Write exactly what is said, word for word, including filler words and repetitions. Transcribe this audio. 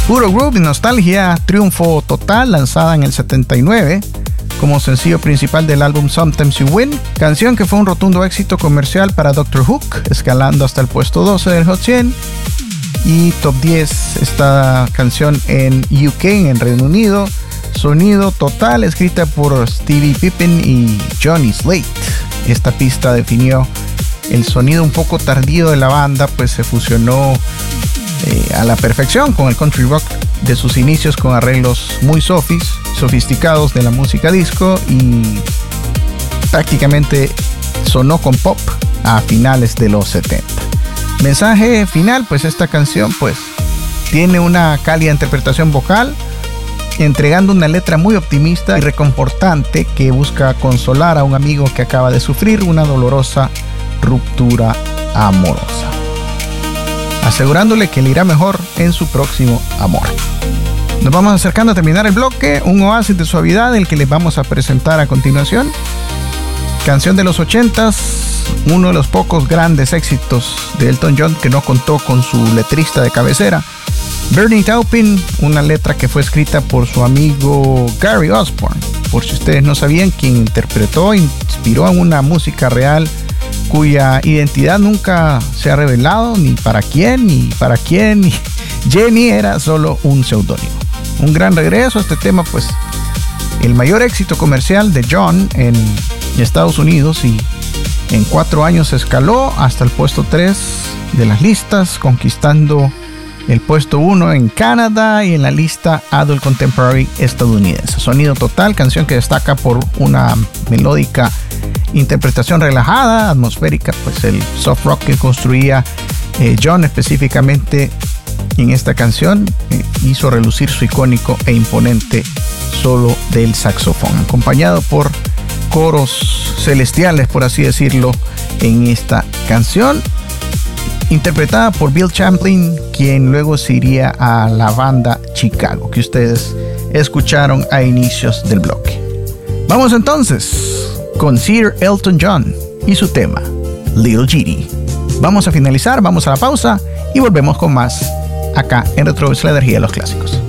Puro Groove y Nostalgia, triunfo total, lanzada en el setenta y nueve como sencillo principal del álbum Sometimes You Win, canción que fue un rotundo éxito comercial para Doctor Hook, escalando hasta el puesto doce del Hot cien y top diez esta canción en U K, en el Reino Unido. Sonido total, escrita por Stevie Pippin y Johnny Slate. Esta pista definió el sonido un poco tardío de la banda, pues se fusionó eh, a la perfección con el country rock de sus inicios, con arreglos muy sofis, sofisticados de la música disco, y prácticamente sonó con pop a finales de los setenta. Mensaje final, pues esta canción pues tiene una cálida interpretación vocal, entregando una letra muy optimista y reconfortante que busca consolar a un amigo que acaba de sufrir una dolorosa ruptura amorosa, asegurándole que le irá mejor en su próximo amor. Nos vamos acercando a terminar el bloque, un oasis de suavidad el que les vamos a presentar a continuación. Canción de los ochentas, uno de los pocos grandes éxitos de Elton John que no contó con su letrista de cabecera, Bernie Taupin, una letra que fue escrita por su amigo Gary Osborne, por si ustedes no sabían, quien interpretó e inspiró en una música real cuya identidad nunca se ha revelado, ni para quién, ni para quién, ni Jenny era solo un seudónimo. Un gran regreso a este tema, pues el mayor éxito comercial de John en Estados Unidos, y en cuatro años escaló hasta el puesto tres de las listas, conquistando el puesto uno en Canadá y en la lista Adult Contemporary estadounidense. Sonido total, canción que destaca por una melódica interpretación relajada, atmosférica, pues el soft rock que construía eh, John específicamente en esta canción eh, hizo relucir su icónico e imponente solo del saxofón, acompañado por coros celestiales, por así decirlo, en esta canción, interpretada por Bill Champlin, quien luego se iría a la banda Chicago, que ustedes escucharon a inicios del bloque. Vamos entonces con Sir Elton John y su tema Little Genie. Vamos a finalizar, vamos a la pausa y volvemos con más acá en Retro Bits, la energía de los clásicos.